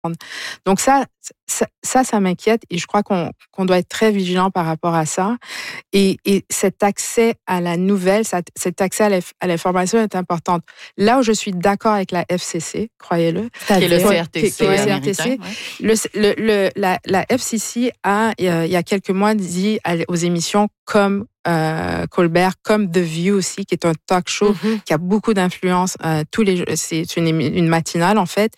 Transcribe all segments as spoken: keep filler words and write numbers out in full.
Donc ça, ça, ça, ça m'inquiète et je crois qu'on, qu'on doit être très vigilant par rapport à ça. Et, et cet accès à la nouvelle, cet accès à l'information est important. Là où je suis d'accord avec la F C C, croyez-le, qui est le C R T C, qui est le C R T C, ouais. le, le, le, la, la F C C a, il y a quelques mois, dit aux émissions comme euh, Colbert, comme The View aussi, qui est un talk show mm-hmm. qui a beaucoup d'influence. Euh, tous les, c'est une, une matinale en fait.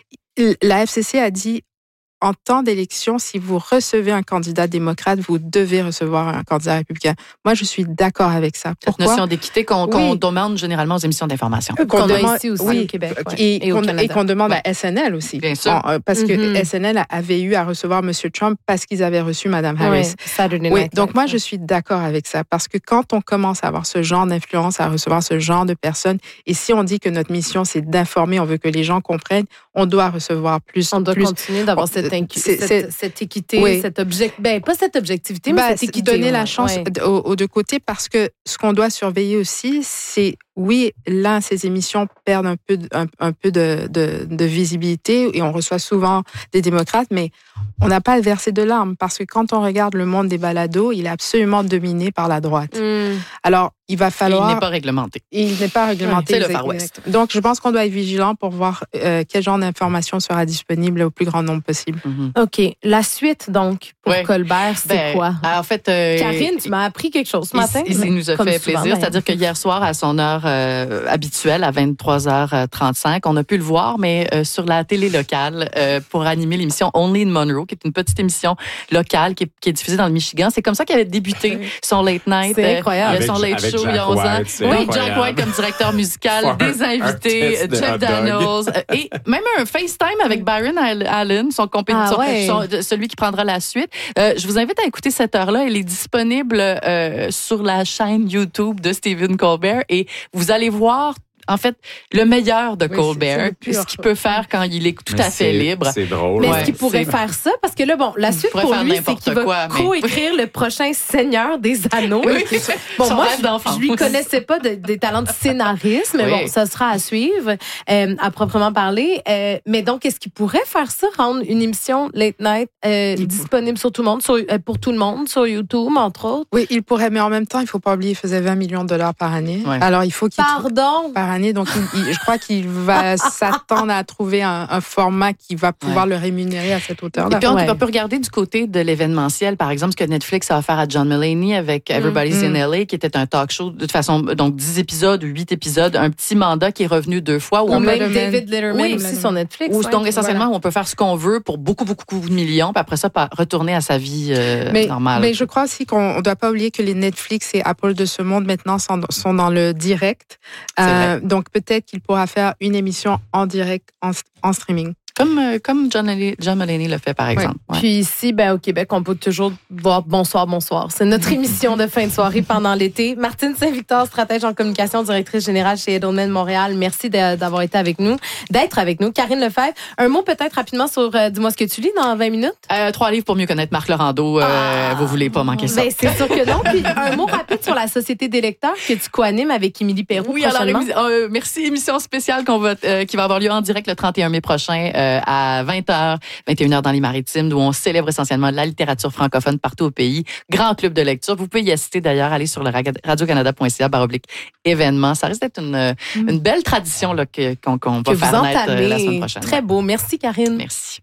La F C C a dit, en temps d'élection, si vous recevez un candidat démocrate, vous devez recevoir un candidat républicain. Moi, je suis d'accord avec ça. Pourquoi? Cette notion d'équité qu'on, oui. qu'on demande généralement aux émissions d'information. Qu'on, qu'on demande ici aussi oui, au Québec. Ouais. Et, et, et, qu'on, et qu'on demande ouais. à S N L aussi. Bien sûr. En, parce que mm-hmm. S N L avait eu à recevoir M. Trump parce qu'ils avaient reçu Mme Harris. Saturday oui, Night donc Life, moi, ouais. je suis d'accord avec ça. Parce que quand on commence à avoir ce genre d'influence, à recevoir ce genre de personnes, et si on dit que notre mission, c'est d'informer, on veut que les gens comprennent, on doit recevoir plus. On doit plus, continuer d'avoir on, cette, incu- c'est, cette, c'est, cette équité, oui. cette object... ben, pas cette objectivité, mais ben, cette équité. Donner ouais. la chance ouais. aux, aux deux côtés parce que ce qu'on doit surveiller aussi, c'est, oui, là, ces émissions perdent un peu, un, un peu de, de, de visibilité et on reçoit souvent des démocrates, mais on n'a pas versé de larmes parce que quand on regarde le monde des balados, il est absolument dominé par la droite. Mm. Alors, il va falloir... Et il n'est pas réglementé. Il n'est pas réglementé. Ouais, c'est le Far West. Donc, je pense qu'on doit être vigilant pour voir euh, quel genre d'information sera disponible au plus grand nombre possible. Mm-hmm. OK. La suite, donc, pour ouais. Colbert, c'est ben, quoi? En fait... Euh, Karine, tu m'as appris quelque chose ce matin. Il, il nous a fait plaisir. Souvent, c'est-à-dire que hier soir, à son heure euh, habituelle, à vingt-trois heures trente-cinq, on a pu le voir, mais euh, sur la télé locale, euh, pour animer l'émission Only in Monroe, qui est une petite émission locale qui est, qui est diffusée dans le Michigan. C'est comme ça qu'il avait débuté son late night. C'est incroyable. Euh, son late avec show Jack il y a onze ans. White, oui, incroyable. Jack White comme directeur musical, des invités, Jeff Daniels, et même un FaceTime avec Byron Allen, son compétiteur, ah ouais. son, celui qui prendra la suite. Euh, je vous invite à écouter cette heure-là. Elle est disponible euh, sur la chaîne YouTube de Stephen Colbert et vous allez voir en fait, le meilleur de oui, Colbert, c'est, c'est ce qu'il peut faire quand il est tout mais à fait libre. C'est drôle. Mais ouais, est-ce qu'il pourrait c'est... faire ça? Parce que là, bon, la suite pour lui, c'est qu'il va quoi, co-écrire mais... le prochain Seigneur des Anneaux. Oui, bon, son moi, rêve d'enfant. Je lui connaissais pas de, des talents de scénariste, mais oui. bon, ça sera à suivre, euh, à proprement parler. Euh, mais donc, est-ce qu'il pourrait faire ça, rendre une émission late night euh, disponible sur tout le monde, sur, euh, pour tout le monde, sur YouTube, entre autres? Oui, il pourrait, mais en même temps, il faut pas oublier, il faisait vingt millions de dollars par année. Ouais. Alors, il faut qu'il... Pardon? Par année, donc il, il, je crois qu'il va s'attendre à trouver un, un format qui va pouvoir ouais. le rémunérer à cette hauteur-là. Et puis, on ouais. peut regarder du côté de l'événementiel, par exemple, ce que Netflix a offert à John Mulaney avec Everybody's mm. in L A, qui était un talk show, de toute façon, donc dix épisodes ou huit épisodes, un petit mandat qui est revenu deux fois. Où on même peut... David Letterman oui, aussi sur Netflix. Où, ouais, donc, essentiellement, voilà. on peut faire ce qu'on veut pour beaucoup, beaucoup, beaucoup de millions, puis après ça, retourner à sa vie euh, mais, normale. Mais je crois aussi qu'on ne doit pas oublier que les Netflix et Apple de ce monde, maintenant, sont, sont dans le direct. Euh, donc, peut-être qu'il pourra faire une émission en direct, en, en streaming. Comme, euh, comme John, John Mulaney le fait, par exemple. Oui. Ouais. Puis ici, ben, au Québec, on peut toujours voir Bonsoir, bonsoir. C'est notre émission de fin de soirée pendant l'été. Martine Saint-Victor, stratège en communication, directrice générale chez Edelman Montréal. Merci de, d'avoir été avec nous, d'être avec nous. Karine Lefebvre, un mot peut-être rapidement sur euh, Dis-moi ce que tu lis dans vingt minutes? Euh, trois livres pour mieux connaître Marc Laurando. Euh, ah, vous voulez pas manquer ça. Ben, c'est sûr que non. Puis un mot rapide sur la Société des lecteurs que tu co-animes avec Émilie Perroux. Oui, alors, émi- euh, merci. Émission spéciale qu'on va, euh, qui va avoir lieu en direct le trente et un mai prochain euh, à vingt heures, vingt et une heures dans les Maritimes, où on célèbre essentiellement la littérature francophone partout au pays. Grand club de lecture. Vous pouvez y assister d'ailleurs. Allez sur le radio canada point c a barre oblique événements. Ça risque d'être une, mm. une belle tradition là, que, qu'on, qu'on va que faire vous naître entamez. la semaine prochaine. Très beau. Merci, Karine. Merci.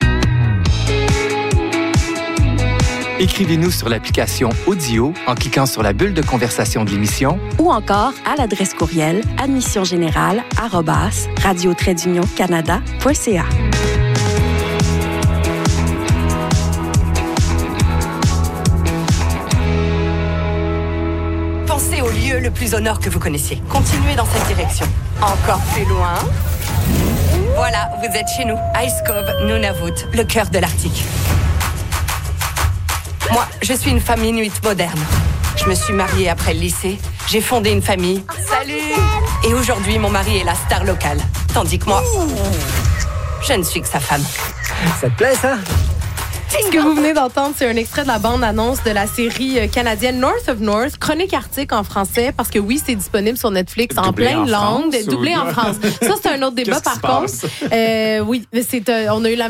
Écrivez-nous sur l'application Audio en cliquant sur la bulle de conversation de l'émission ou encore à l'adresse courriel admissiongénérale arobase radio trait d'union canada point c a. Pensez au lieu le plus au nord que vous connaissiez. Continuez dans cette direction. Encore plus loin. Voilà, vous êtes chez nous. Ice Cove, Nunavut, le cœur de l'Arctique. Moi, je suis une femme inuite moderne. Je me suis mariée après le lycée. J'ai fondé une famille. Salut! Et aujourd'hui, mon mari est la star locale. Tandis que moi, je ne suis que sa femme. Ça te plaît, ça? Ce que vous venez d'entendre, c'est un extrait de la bande-annonce de la série canadienne North of North, Chronique Arctique en français, parce que oui, c'est disponible sur Netflix en doublé plein de en langues, France, doublé ou... en France. Ça, c'est un autre débat, Qu'est-ce par qui se contre. Euh, oui, c'est, euh, on a eu la